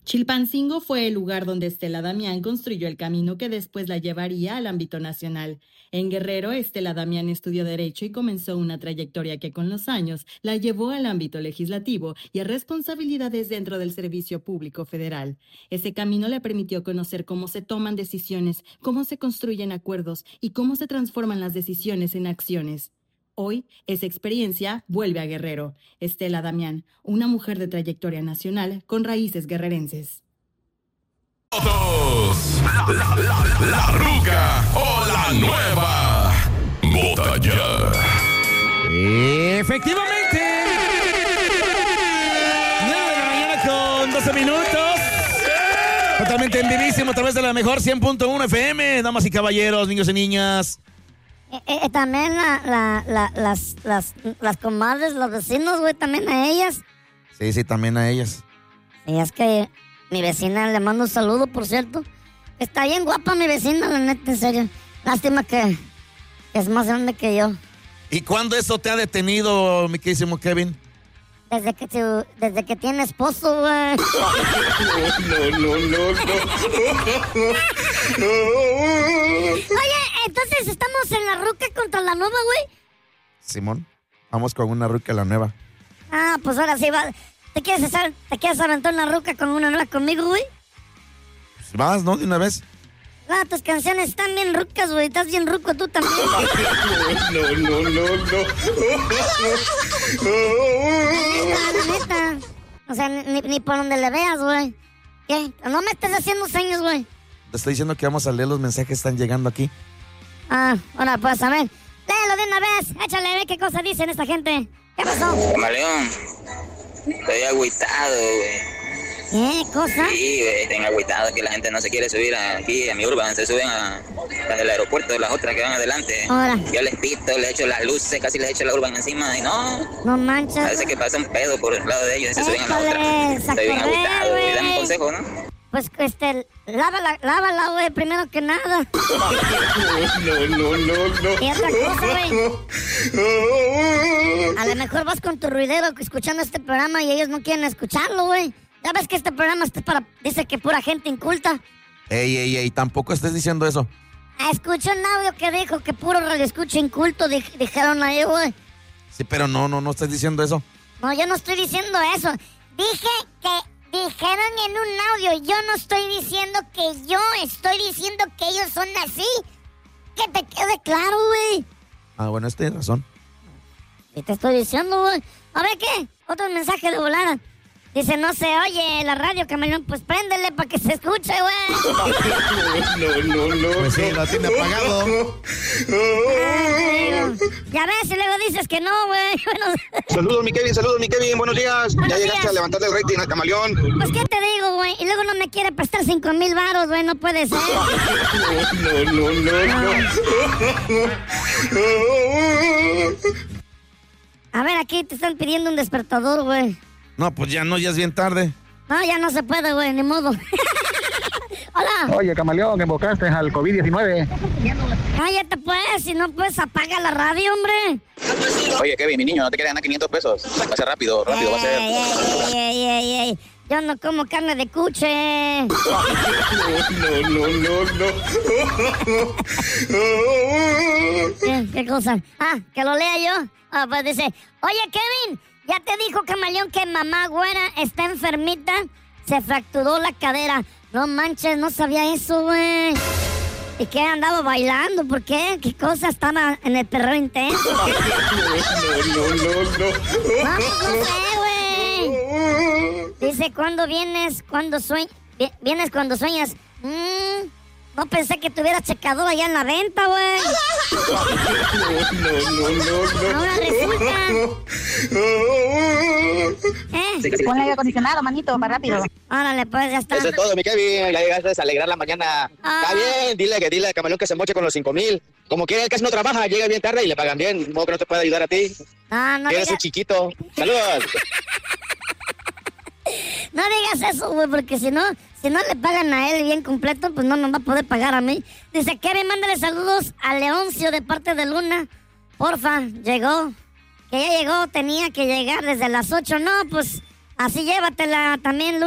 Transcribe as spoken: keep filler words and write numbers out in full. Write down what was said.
Chilpancingo fue el lugar donde Estela Damián construyó el camino que después la llevaría al ámbito nacional. En Guerrero, Estela Damián estudió Derecho y comenzó una trayectoria que con los años la llevó al ámbito legislativo y a responsabilidades dentro del Servicio Público Federal. Ese camino le permitió conocer cómo se toman decisiones, cómo se construyen acuerdos y cómo se transforman las decisiones en acciones. Hoy, esa experiencia vuelve a Guerrero. Estela Damián, una mujer de trayectoria nacional con raíces guerrerenses. Todos, la, la, la, la ruca o la nueva. Vota ya. Efectivamente. nueve de la mañana con doce minutos. Totalmente en vivísimo a través de la mejor cien punto uno F M. Damas y caballeros, niños y niñas. Eh, eh, también la, la, la, las, las, las comadres, los vecinos, güey, también a ellas. Sí, sí, también a ellas. Sí, es que mi vecina, le mando un saludo, por cierto. Está bien guapa mi vecina, la neta, en serio. Lástima que, que es más grande que yo. ¿Y cuándo eso te ha detenido, mi queridísimo Kevin? Desde que, tu, desde que tiene esposo, güey. No, no, no, no. Oye, entonces estamos en la ruca contra la nueva, güey. Simón, vamos con una ruca la nueva. Ah, pues ahora sí, va. ¿Te quieres, hacer, ¿Te quieres aventar una ruca con una nueva conmigo, güey? Pues vas, ¿no? De una vez. Ah, tus canciones están bien rucas, güey. Estás bien ruco tú también. No, no, no, no. La neta. O sea, ni, ni por donde le veas, güey. ¿Qué? No me estés haciendo señas, güey. Te estoy diciendo que vamos a leer los mensajes que están llegando aquí. Ah, ahora pues, a ver. Léelo de una vez. Échale, ve qué cosa dicen esta gente. ¿Qué pasó? Camaleón, estoy agüitado, güey. ¿Qué cosa? Sí, güey, estoy agüitado que la gente no se quiere subir aquí a mi urban, se suben a, a el aeropuerto, las otras que van adelante. Ahora. Yo les pito, les echo las luces, casi les echo la urban encima y no. No manches. Parece que pasa un pedo por el lado de ellos y se suben a la Éjale, otra. Estoy bien sacoré, agüitado, güey. Dame un güey. consejo, ¿no? Pues, este, lávala, lávala, güey, primero que nada. No, no, no, no. Y otra cosa, güey. A lo mejor vas con tu ruidero escuchando este programa y ellos no quieren escucharlo, güey. Ya ves que este programa está para... Dice que pura gente inculta. Ey, ey, ey, tampoco estés diciendo eso. Ah, escuché un audio que dijo que puro radio escucha inculto, di- dijeron ahí, güey. Sí, pero no, no, no estés diciendo eso. No, yo no estoy diciendo eso. Dije que dijeron en un audio. Yo no estoy diciendo que yo estoy diciendo que ellos son así. Que te quede claro, güey. Ah, bueno, tienes razón. Y te estoy diciendo, güey. A ver, ¿qué? Otro mensaje de volada. Dice, no se oye la radio, Camaleón. Pues préndele para que se escuche, güey. No, no, no. Pues sí, lo tiene apagado. Ay, ya ves, y luego dices que no, güey. Bueno, Saludos, mi Kevin, saludos, mi Kevin, buenos días. Buenos ya llegaste días. a levantarle el rating al Camaleón. pues, ¿qué te digo, güey? Y luego no me quiere prestar cinco mil varos, güey. No puede ser. No, no, no, no. A ver, aquí te están pidiendo un despertador, güey. No, pues ya no, ya es bien tarde. No, ya no se puede, güey, ni modo. Hola. Oye, Camaleón, invocaste al COVID diecinueve. Cállate, pues. Si no, pues apaga la radio, hombre. Oye, Kevin, mi niño, no te quieres ganar quinientos pesos. Va a ser rápido, rápido va a ser. Ey, ey, ey, ey, ey. Yo no como carne de cuche. No, no, no, no. ¿Qué, qué cosa? Ah, que lo lea yo. Ah, pues dice, oye, Kevin, ¿ya te dijo Camaleón que mamá güera está enfermita? Se fracturó la cadera. No manches, no sabía eso, güey. ¿Y qué? ¿Andaba bailando? ¿Por qué? ¿Qué cosa? ¿Estaba en el perreo intenso? ¿Qué? No, no, no, no. No, no sé, güey. Dice, ¿cuándo vienes? ¿Cuándo sueñas? ¿Vienes cuando sueñas? Mm, no pensé que tuvieras checador allá en la venta, güey. No, no, no, no. Ahora resulta. ¿Eh? Ponle aire acondicionado, manito, para rápido. Órale, pues ya está. Eso es todo, mi Kevin. Ya llegaste a alegrar la mañana. Ah. Está bien, dile que dile al Camaleón que se moche con los cinco mil. Como quiera, él casi no trabaja, llega bien tarde y le pagan bien. De modo que no te puede ayudar a ti. Ah, no Eres digas, un chiquito. Saludos. no digas eso, güey, porque si no, si no le pagan a él bien completo, pues no me va a poder pagar a mí. Dice, Kevin, mándale saludos a Leoncio de parte de Luna. Porfa, llegó. Que ya llegó, tenía que llegar desde las ocho. No, pues así llévatela también, Luna.